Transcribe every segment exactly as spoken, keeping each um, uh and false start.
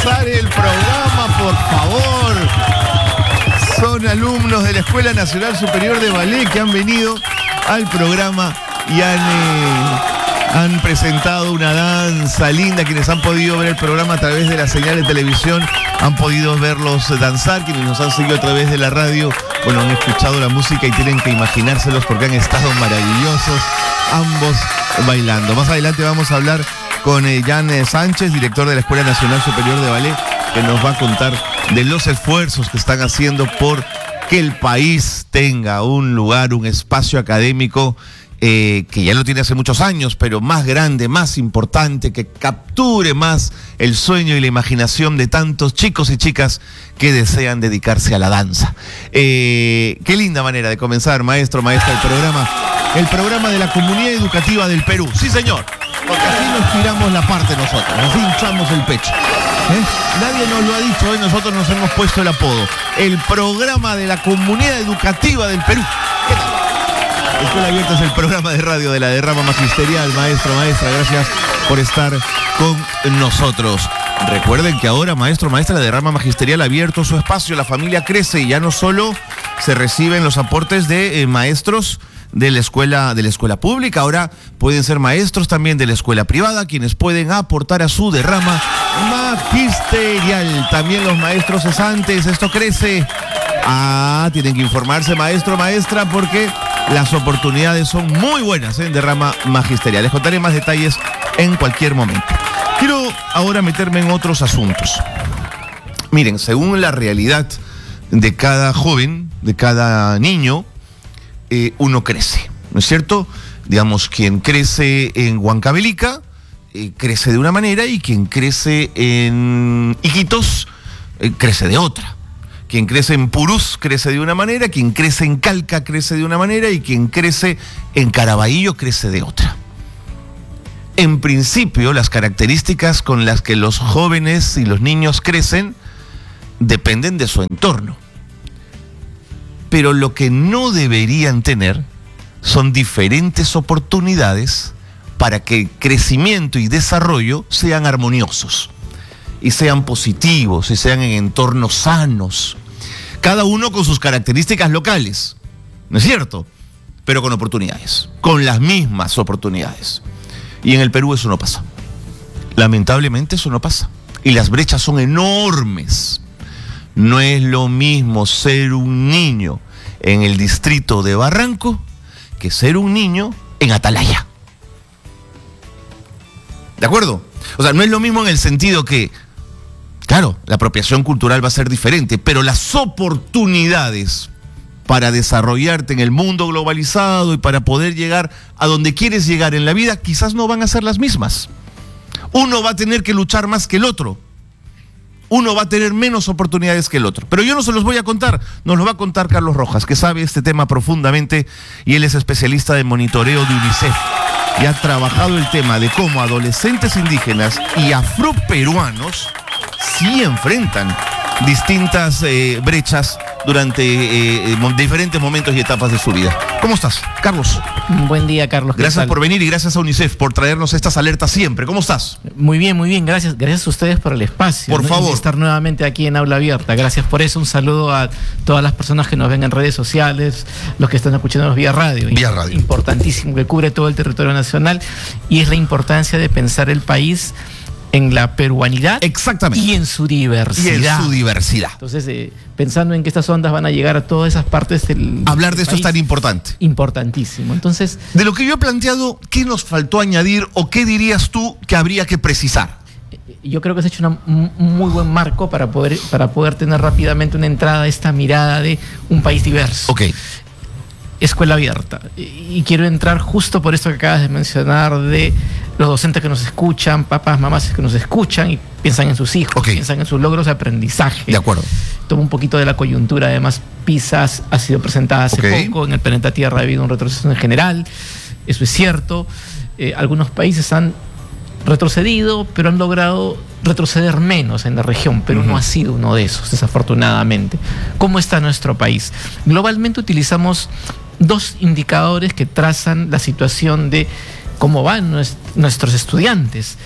comenzar el programa, por favor. Son alumnos de la Escuela Nacional Superior de Ballet que han venido al programa y han, eh, han presentado una danza linda. Quienes han podido ver el programa a través de la señal de televisión han podido verlos danzar. Quienes nos han seguido a través de la radio, bueno, han escuchado la música y tienen que imaginárselos porque han estado maravillosos, ambos bailando. Más adelante vamos a hablar con eh, Jan Sánchez, director de la Escuela Nacional Superior de Ballet, que nos va a contar de los esfuerzos que están haciendo por que el país tenga un lugar, un espacio académico eh, que ya lo tiene hace muchos años, pero más grande, más importante, que capture más el sueño y la imaginación de tantos chicos y chicas que desean dedicarse a la danza. Eh, qué linda manera de comenzar, maestro, maestra, el programa, el programa de la Comunidad Educativa del Perú. Sí, señor, porque así nos tiramos la parte nosotros, nos hinchamos el pecho. ¿Eh? Nadie nos lo ha dicho, hoy nosotros nos hemos puesto el apodo. El programa de la Comunidad Educativa del Perú. ¿Qué tal? Escuela Abierta es el programa de radio de la derrama magisterial. Maestro, maestra, gracias por estar con nosotros. Recuerden que ahora, maestro, maestra, la derrama magisterial ha abierto su espacio, la familia crece y ya no solo se reciben los aportes de eh, maestros de la escuela, de la escuela pública, ahora pueden ser maestros también de la escuela privada, quienes pueden aportar a su derrama magisterial. También los maestros cesantes, esto crece. Ah, tienen que informarse, maestro, maestra, porque las oportunidades son muy buenas en derrama magisterial. Les contaré más detalles en cualquier momento. Quiero ahora meterme en otros asuntos. Miren, según la realidad de cada joven, de cada niño, eh, uno crece, ¿no es cierto? Digamos, quien crece en Huancavelica, eh, crece de una manera, y quien crece en Iquitos, eh, crece de otra. Quien crece en Purús crece de una manera, quien crece en Calca crece de una manera y quien crece en Caraballo crece de otra. En principio, las características con las que los jóvenes y los niños crecen dependen de su entorno. Pero lo que no deberían tener son diferentes oportunidades para que el crecimiento y desarrollo sean armoniosos y sean positivos y sean en entornos sanos. Cada uno con sus características locales, ¿no es cierto? Pero con oportunidades, con las mismas oportunidades. Y en el Perú eso no pasa. Lamentablemente eso no pasa. Y las brechas son enormes. No es lo mismo ser un niño en el distrito de Barranco que ser un niño en Atalaya. ¿De acuerdo? O sea, no es lo mismo en el sentido que, claro, la apropiación cultural va a ser diferente, pero las oportunidades para desarrollarte en el mundo globalizado y para poder llegar a donde quieres llegar en la vida quizás no van a ser las mismas. Uno va a tener que luchar más que el otro. Uno va a tener menos oportunidades que el otro. Pero yo no se los voy a contar, nos lo va a contar Carlos Rojas, que sabe este tema profundamente y él es especialista de monitoreo de UNICEF y ha trabajado el tema de cómo adolescentes indígenas y afroperuanos sí enfrentan distintas eh, brechas durante eh, diferentes momentos y etapas de su vida. ¿Cómo estás, Carlos? Buen día, Carlos. Gracias por venir y gracias a UNICEF por traernos estas alertas siempre. ¿Cómo estás? Muy bien, muy bien. Gracias, gracias a ustedes por el espacio. Por ¿no? favor. Y estar nuevamente aquí en Aula Abierta. Gracias por eso. Un saludo a todas las personas que nos ven en redes sociales, los que están escuchándonos vía radio. Vía radio. Importantísimo, que cubre todo el territorio nacional y es la importancia de pensar el país en la peruanidad. Exactamente. Y en su diversidad. Y en su diversidad. Entonces, eh, pensando en que estas ondas van a llegar a todas esas partes del Hablar del de esto es tan importante. Importantísimo. Entonces, de lo que yo he planteado, ¿qué nos faltó añadir o qué dirías tú que habría que precisar? Yo creo que has hecho una, un muy buen marco para poder, para poder tener rápidamente una entrada a esta mirada de un país diverso. Ok. Escuela abierta. Y quiero entrar justo por esto que acabas de mencionar de los docentes que nos escuchan, papás, mamás que nos escuchan y piensan en sus hijos, okay. piensan en sus logros de aprendizaje. De acuerdo. Toma un poquito de la coyuntura. Además, PISA ha sido presentada hace okay. poco. En el planeta Tierra ha habido un retroceso en general. Eso es cierto. Eh, algunos países han retrocedido, pero han logrado retroceder menos en la región, pero uh-huh. no ha sido uno de esos, desafortunadamente. ¿Cómo está nuestro país? Globalmente utilizamos dos indicadores que trazan la situación de cómo van nuestros estudiantes.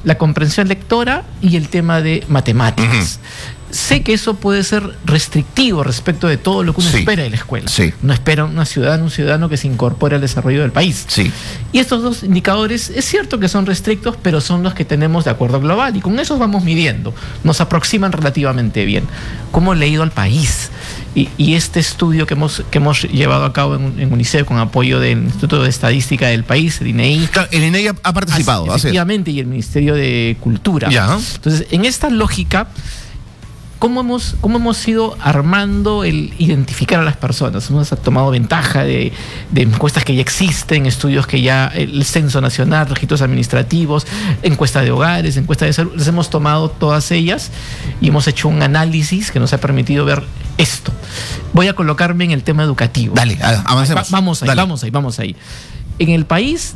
la comprensión lectora y el tema de matemáticas. Uh-huh. Sé que eso puede ser restrictivo respecto de todo lo que uno sí. espera de la escuela. Sí. No espera una ciudadana, un ciudadano que se incorpore al desarrollo del país. Sí. Y estos dos indicadores, es cierto que son restrictos, pero son los que tenemos de acuerdo global, y con esos vamos midiendo. Nos aproximan relativamente bien. ¿Cómo le ha ido al país? Y, y este estudio que hemos, que hemos llevado a cabo en, en UNICEF con apoyo del Instituto de Estadística del país, el I N E I. Claro, el I N E I ha, ha participado. Efectivamente, y el Ministerio de Cultura. Ya. Entonces, en esta lógica, ¿Cómo hemos, ¿Cómo hemos ido armando el identificar a las personas? Hemos tomado ventaja de, de encuestas que ya existen, estudios que ya, el Censo Nacional, registros administrativos, encuesta de hogares, encuesta de salud, las hemos tomado todas ellas y hemos hecho un análisis que nos ha permitido ver esto. Voy a colocarme en el tema educativo. Dale, avancemos. Va, vamos ahí, Dale. vamos ahí, vamos ahí. En el país,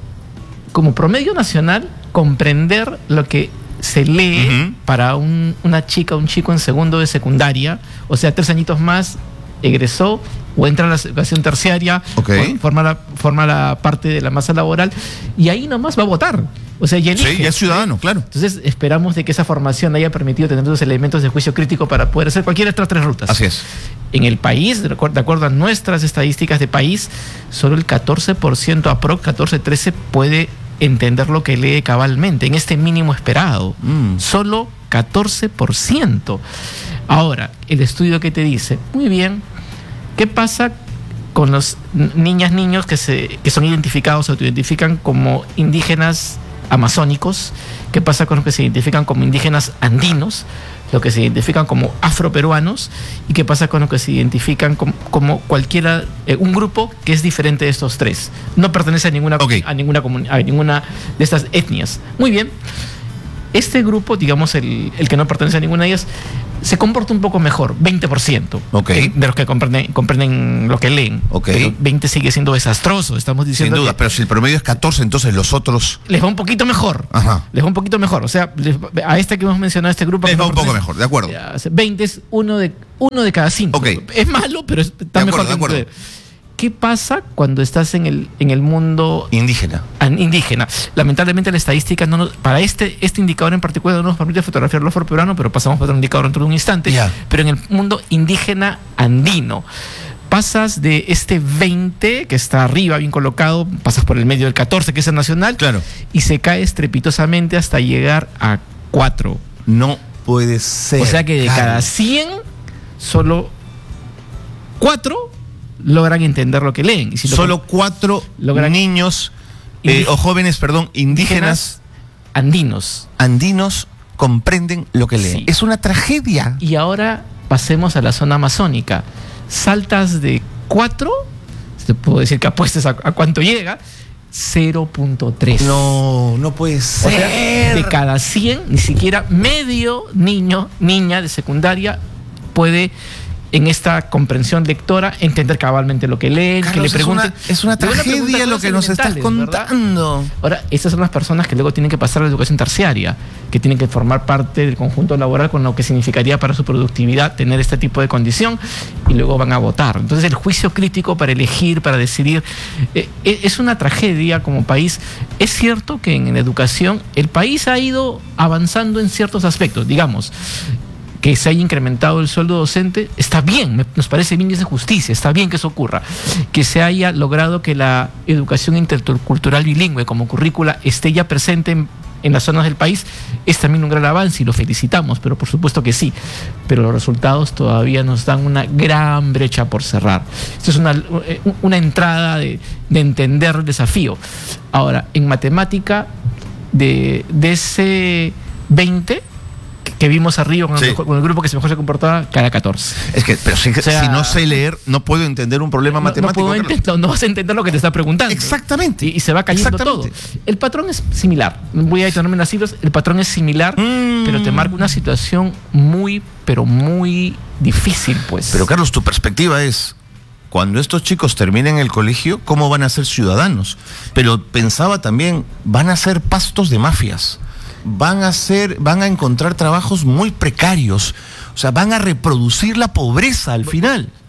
como promedio nacional, comprender lo que se lee uh-huh. para un, una chica, un chico en segundo de secundaria, o sea, tres añitos más, egresó o entra a la educación terciaria, okay. forma, la, forma la parte de la masa laboral, y ahí nomás va a votar. O sea, ya elige. Sí, ya es ciudadano, claro. Entonces, esperamos de que esa formación haya permitido tener los elementos de juicio crítico para poder hacer cualquiera de estas tres rutas. Así es. En el país, de acuerdo a nuestras estadísticas de país, solo el catorce por ciento, aprox catorce, trece, puede entender lo que lee cabalmente, en este mínimo esperado. Mm. Solo catorce por ciento. Ahora, el estudio que te dice, muy bien, ¿qué pasa con los niñas, niños que, se, que son identificados, se autoidentifican como indígenas amazónicos? ¿Qué pasa con los que se identifican como indígenas andinos? Los que se identifican como afroperuanos, y qué pasa con los que se identifican como, como cualquiera, eh, un grupo que es diferente de estos tres, no pertenece a ninguna, okay. a ninguna, a ninguna de estas etnias. Muy bien, este grupo, digamos el, el que no pertenece a ninguna de ellas, se comporta un poco mejor, veinte por ciento okay. de los que comprenden, comprenden lo que leen. Okay. Pero veinte sigue siendo desastroso, estamos diciendo. Sin duda, pero si el promedio es catorce, entonces los otros les va un poquito mejor. Ajá. Les va un poquito mejor. O sea, les, a este que hemos mencionado, este grupo les que va no un poco mejor, de acuerdo. veinte es uno de, uno de cada cinco. Okay. Es malo, pero está de mejor acuerdo, que de acuerdo. ¿Qué pasa cuando estás en el, en el mundo indígena? indígena? Lamentablemente la estadística no nos, para este, este indicador en particular no nos permite fotografiar lo afroperuano, pero pasamos por otro indicador dentro de un instante. Yeah. Pero en el mundo indígena andino, pasas de este veinte, que está arriba, bien colocado, pasas por el medio del catorce, que es el nacional, claro. y se cae estrepitosamente hasta llegar a cuatro. No puede ser. O sea que de cada cien, solo cuatro logran entender lo que leen. Y si solo cuatro logran niños eh, o jóvenes, perdón, indígenas, indígenas andinos. Andinos comprenden lo que leen. Sí. Es una tragedia. Y ahora pasemos a la zona amazónica. Saltas de cuatro, te puedo decir que apuestes a, a cuánto llega, cero punto tres. No, no puede ser. O sea, de cada cien, ni siquiera medio niño, niña de secundaria puede, en esta comprensión lectora, entender cabalmente lo que leen, Carlos, que le pregunten. Es una, es una tragedia lo que nos estás contando. ¿Verdad? Ahora, estas son las personas que luego tienen que pasar a la educación terciaria, que tienen que formar parte del conjunto laboral, con lo que significaría para su productividad tener este tipo de condición, y luego van a votar. Entonces, el juicio crítico para elegir, para decidir, eh, es una tragedia como país. Es cierto que en, en educación el país ha ido avanzando en ciertos aspectos, digamos, que se haya incrementado el sueldo docente, está bien, me, nos parece bien, y es de justicia, está bien que eso ocurra. Que se haya logrado que la educación intercultural bilingüe como currícula esté ya presente en, en las zonas del país, es también un gran avance y lo felicitamos, pero por supuesto que sí. Pero los resultados todavía nos dan una gran brecha por cerrar. Esto es una, una entrada de, de entender el desafío. Ahora, en matemática, de, de ese veinte que vimos arriba con, sí. el, con el grupo que se mejor se comportaba, cada catorce. Es que, pero si, o sea, si no sé leer, no puedo entender un problema no, matemático. No, puedo entender, no vas a entender lo que te está preguntando. Exactamente. Y, y se va cayendo todo. El patrón es similar. Voy a detenerme en las cifras. El patrón es similar, mm. pero te marca una situación muy, pero muy difícil, pues. Pero Carlos, tu perspectiva es, cuando estos chicos terminen el colegio, ¿cómo van a ser ciudadanos? Pero pensaba también, van a ser pastos de mafias. Van a ser, van a encontrar trabajos muy precarios, o sea, van a reproducir la pobreza al final.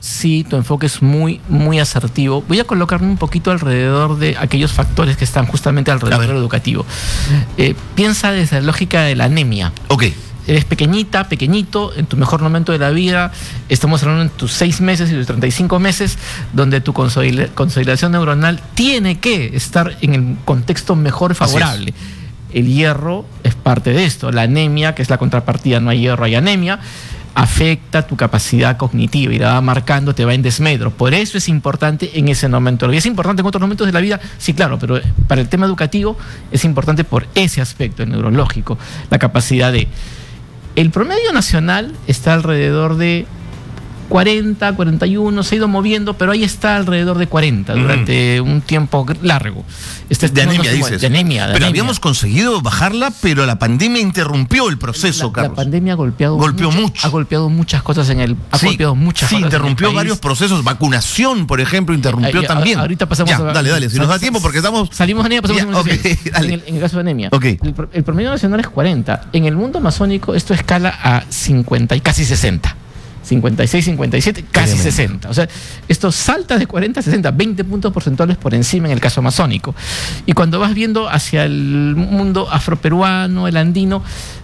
sí, tu enfoque es muy, muy asertivo. Voy a colocarme un poquito alrededor de aquellos factores que están justamente alrededor del educativo. Eh, piensa desde la lógica de la anemia. Ok. Eres pequeñita, pequeñito, en tu mejor momento de la vida, estamos hablando en tus seis meses y tus treinta y cinco meses, donde tu consolidación neuronal tiene que estar en el contexto mejor favorable. El hierro es parte de esto, la anemia, que es la contrapartida, no hay hierro, hay anemia, afecta tu capacidad cognitiva y la va marcando, te va en desmedro. Por eso es importante en ese momento. ¿Y es importante en otros momentos de la vida? Sí, claro, pero para el tema educativo es importante por ese aspecto, el neurológico, la capacidad de... El promedio nacional está alrededor de cuarenta, cuarenta y uno, se ha ido moviendo, pero ahí está alrededor de cuarenta durante mm. un tiempo largo. Este, de, anemia, no, no, dices. de anemia, de Pero anemia. habíamos conseguido bajarla, pero la pandemia interrumpió el proceso, la, Carlos. La pandemia ha golpeado, golpeó mucho, mucho. Ha golpeado muchas cosas en el... Ha sí, golpeado muchas sí, cosas interrumpió en el varios procesos. Vacunación, por ejemplo, interrumpió eh, también. Ahorita pasamos ya, a... Dale, dale, si nos da tiempo, porque estamos... Salimos de anemia, pasamos ya, a okay, en, el, en el caso de anemia. Okay. El, el promedio nacional es cuarenta. En el mundo amazónico esto escala a cincuenta y casi sesenta. cincuenta y seis, cincuenta y siete, casi sesenta. O sea, esto salta de cuarenta a sesenta, veinte puntos porcentuales por encima en el caso amazónico. Y cuando vas viendo hacia el mundo afroperuano, el andino,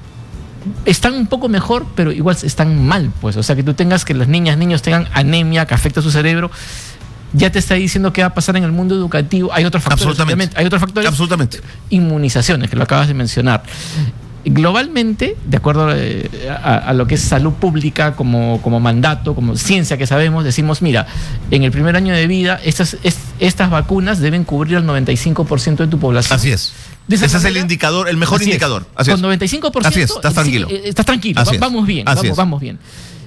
están un poco mejor, pero igual están mal, pues. O sea, que tú tengas que las niñas, niños tengan anemia que afecta a su cerebro, ya te está diciendo qué va a pasar en el mundo educativo. Hay otros factores. Absolutamente. Hay otros factores. Absolutamente. Inmunizaciones, que lo acabas de mencionar. Globalmente, de acuerdo a, a lo que es salud pública como, como mandato, como ciencia que sabemos, decimos, mira, en el primer año de vida estas, es, estas vacunas deben cubrir el noventa y cinco por ciento de tu población. Así es. Ese manera, es el indicador, el mejor así indicador. Es. Así Con es. noventa y cinco por ciento así es, estás tranquilo. Sí, estás tranquilo, así va, vamos bien, así vamos, es. vamos bien.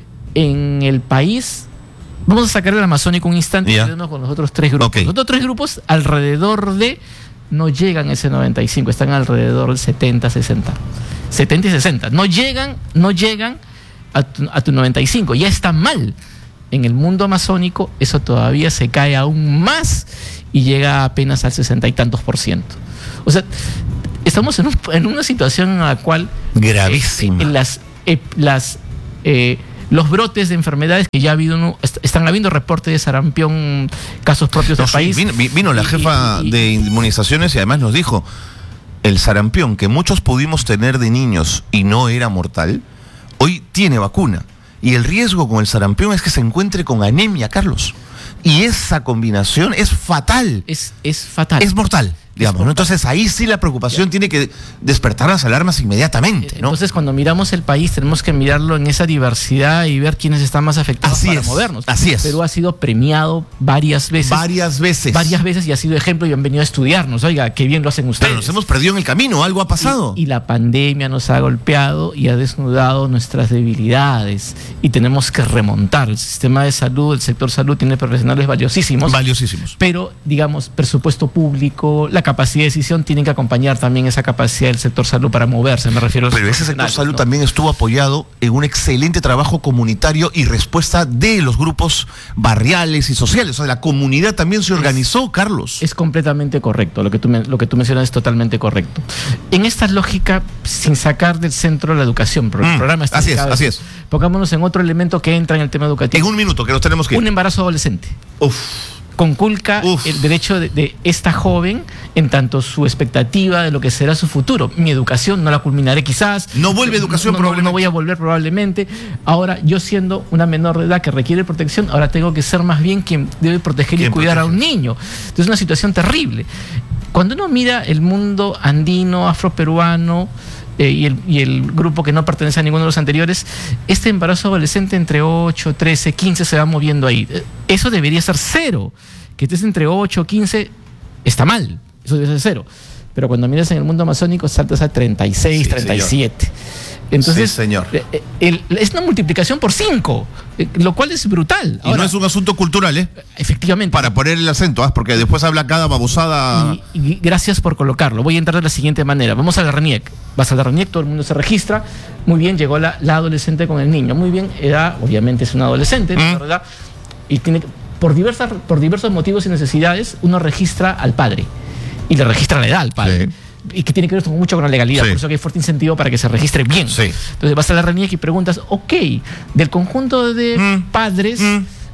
En el país, vamos a sacar el amazónico un instante y quedarnos con los otros tres grupos. Okay. Los otros tres grupos alrededor de... no llegan a ese noventa y cinco, están alrededor del setenta, sesenta. setenta y sesenta. No llegan, no llegan a tu, a tu noventa y cinco. Ya está mal. En el mundo amazónico eso todavía se cae aún más y llega apenas al sesenta y tantos por ciento. O sea, estamos en, un, en una situación en la cual gravísima. Eh, las, eh, las eh, los brotes de enfermedades que ya ha habido, no, est están habiendo reportes de sarampión, casos propios del no, país. Sí, vino, vino la jefa y, y, de inmunizaciones y además nos dijo, el sarampión que muchos pudimos tener de niños y no era mortal, hoy tiene vacuna. Y el riesgo con el sarampión es que se encuentre con anemia, Carlos. Y esa combinación es fatal. Es, es fatal. Es mortal. Digamos, ¿no? Entonces ahí sí la preocupación tiene que despertar las alarmas inmediatamente, ¿no? Entonces cuando miramos el país tenemos que mirarlo en esa diversidad y ver quiénes están más afectados así para es, movernos. Así es. Perú ha sido premiado varias veces. Varias veces. Varias veces y ha sido ejemplo y han venido a estudiarnos. Oiga, qué bien lo hacen ustedes. Pero nos hemos perdido en el camino, algo ha pasado. Y, y la pandemia nos ha golpeado y ha desnudado nuestras debilidades y tenemos que remontar. El sistema de salud, el sector salud tiene profesionales valiosísimos. Valiosísimos. Pero, digamos, presupuesto público, la capacidad de decisión tienen que acompañar también esa capacidad del sector salud para moverse, me refiero a Pero ese sector salud ¿no? también estuvo apoyado en un excelente trabajo comunitario y respuesta de los grupos barriales y sociales. O sea, la comunidad también se organizó, es, Carlos. Es completamente correcto, lo que, tú, lo que tú mencionas es totalmente correcto. En esta lógica, sin sacar del centro la educación, pero el mm, programa está así es, así es. Pongámonos en otro elemento que entra en el tema educativo. En un minuto, que nos tenemos que ir. Un embarazo adolescente. Uf. Conculca Uf. el derecho de, de esta joven en tanto su expectativa de lo que será su futuro. Mi educación no la culminaré quizás. No vuelve educación no, probablemente. No voy a volver probablemente. Ahora, yo siendo una menor de edad que requiere protección, ahora tengo que ser más bien quien debe proteger y cuidar protege? a un niño. Entonces es una situación terrible. Cuando uno mira el mundo andino, afroperuano, Eh, y, el, y el grupo que no pertenece a ninguno de los anteriores, este embarazo adolescente entre ocho, trece, quince se va moviendo ahí. Eso debería ser cero. Que estés entre ocho, quince, está mal. Eso debe ser cero. Pero cuando miras en el mundo amazónico saltas a treinta y seis, sí, treinta y siete. Señor. Entonces, sí, señor. El, el, es una multiplicación por cinco, lo cual es brutal. Y Ahora, no es un asunto cultural, ¿eh? Efectivamente. Para poner el acento, ¿eh? Porque después habla cada babosada. Y, y gracias por colocarlo. Voy a entrar de la siguiente manera. Vamos a la RENIEC. Vas a la RENIEC, todo el mundo se registra. Muy bien, llegó la, la adolescente con el niño. Muy bien, edad, obviamente es una adolescente, ¿Mm? ¿verdad? Y tiene, por, diversas, por diversos motivos y necesidades, uno registra al padre. Y le registra la edad al padre. Sí. Y que tiene que ver mucho con la legalidad, sí. Por eso que hay fuerte incentivo para que se registre bien. Sí. Entonces vas a la RENIEC y preguntas, ok, del conjunto de mm. padres, mm.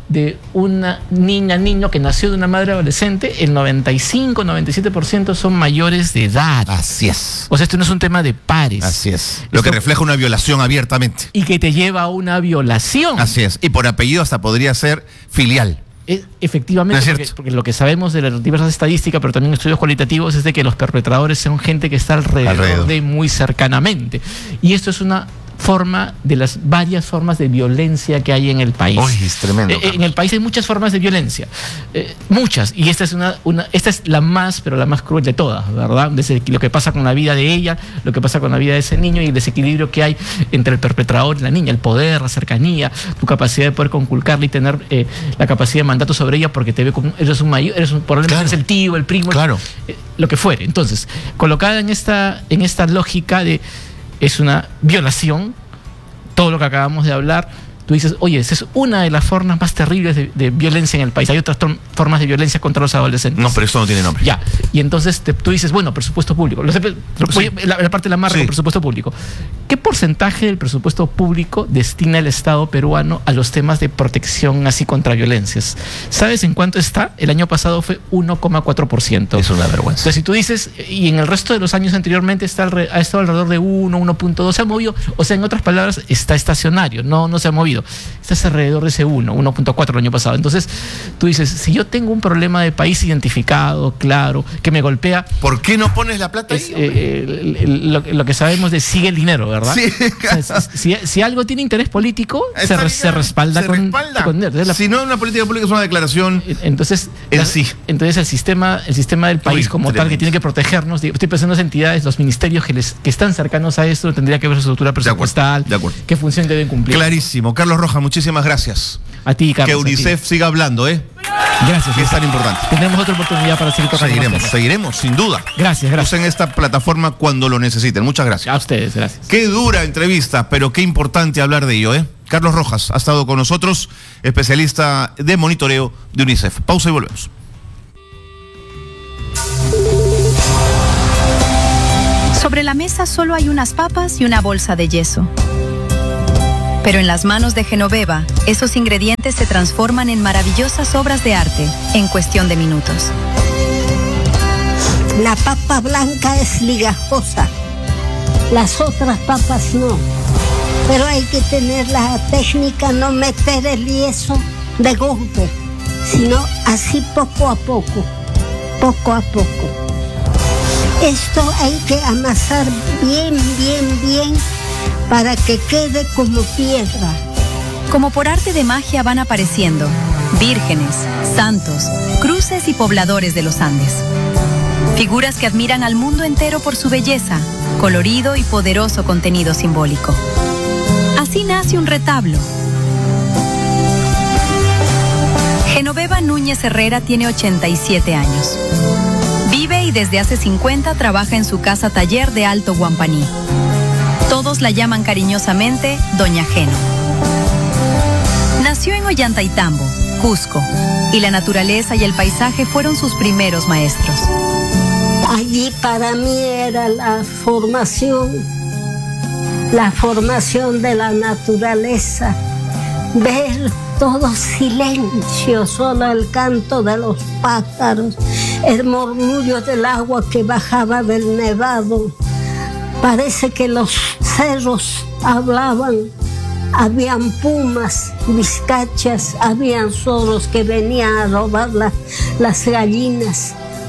de una niña, niño que nació de una madre adolescente, el noventa y cinco, noventa y siete por ciento son mayores de edad. Así es. O sea, esto no es un tema de pares. Así es. Lo esto, que refleja una violación abiertamente. Y que te lleva a una violación. Así es. Y por apellido hasta podría ser filial. Es, efectivamente, ¿No es porque, porque lo que sabemos de las diversas estadísticas, pero también estudios cualitativos, es de que los perpetradores son gente que está alrededor, alrededor. de muy cercanamente. Y esto es una forma de las varias formas de violencia que hay en el país. Uy, es tremendo. Eh, en el país hay muchas formas de violencia, eh, muchas, y esta es una, una, esta es la más, pero la más cruel de todas, ¿verdad? Desde lo que pasa con la vida de ella, lo que pasa con la vida de ese niño y el desequilibrio que hay entre el perpetrador y la niña, el poder, la cercanía, tu capacidad de poder conculcarla y tener eh, la capacidad de mandato sobre ella porque te ve como eres un mayor, eres un, probablemente claro. eres el tío, el primo, claro. eh, lo que fuere. Entonces, colocada en esta, en esta lógica de es una violación, todo lo que acabamos de hablar, tú dices, oye, esa es una de las formas más terribles de, de violencia en el país. Hay otras formas de violencia contra los adolescentes. No, pero esto no tiene nombre. Ya, y entonces te, tú dices, bueno, presupuesto público. Lo sé, sí. la, la parte de la marca sí. con presupuesto público. ¿Qué porcentaje del presupuesto público destina el Estado peruano a los temas de protección así contra violencias? ¿Sabes en cuánto está? El año pasado fue uno coma cuatro por ciento. Es una vergüenza. Entonces, si tú dices, y en el resto de los años anteriormente está al, ha estado alrededor de uno, uno punto dos, se ha movido, o sea, en otras palabras, está estacionario, no, no se ha movido. Estás alrededor de ese uno, uno punto cuatro el año pasado. Entonces, tú dices, si yo tengo un problema de país identificado, claro, que me golpea... ¿Por qué no pones la plata es, ahí? Eh, el, el, lo, lo que sabemos de sigue el dinero, ¿verdad? Sí. O sea, si, si algo tiene interés político, se, re, se respalda se con, respalda. con dinero. La, si no, una política pública es una declaración entonces, en la, sí. Entonces, el sistema, el sistema del país Uy, como tremendo. tal, que tiene que protegernos, estoy pensando en las entidades, los ministerios que, les, que están cercanos a esto, tendría que ver su estructura presupuestal, de acuerdo, de acuerdo. qué función deben cumplir. Clarísimo. Carlos Rojas, muchísimas gracias. A ti, Carlos. Que UNICEF siga hablando, ¿eh? Gracias. Que es tan importante. Tendremos otra oportunidad para seguir tocando. Seguiremos, seguiremos, sin duda. Gracias, gracias. Usen esta plataforma cuando lo necesiten. Muchas gracias. A ustedes, gracias. Qué dura entrevista, pero qué importante hablar de ello, ¿eh? Carlos Rojas ha estado con nosotros, especialista de monitoreo de UNICEF. Pausa y volvemos. Sobre la mesa solo hay unas papas y una bolsa de yeso. Pero en las manos de Genoveva, esos ingredientes se transforman en maravillosas obras de arte en cuestión de minutos. La papa blanca es ligajosa, las otras papas no. Pero hay que tener la técnica, no meter el yeso de golpe, sino así poco a poco, poco a poco. Esto hay que amasar bien, bien, bien, para que quede como piedra. Como por arte de magia van apareciendo vírgenes, santos, cruces y pobladores de los Andes. Figuras que admiran al mundo entero por su belleza, colorido y poderoso contenido simbólico. Así nace un retablo. Genoveva Núñez Herrera tiene ochenta y siete años. Vive y desde hace cincuenta trabaja en su casa taller de Alto Guampaní. Todos la llaman cariñosamente Doña Geno. Nació en Ollantaytambo, Cusco, y la naturaleza y el paisaje fueron sus primeros maestros. Allí para mí era la formación, la formación de la naturaleza, ver todo silencio, solo el canto de los pájaros, el murmullo del agua que bajaba del nevado. Parece que los cerros hablaban, habían pumas, vizcachas, habían zorros que venían a robar la, las gallinas.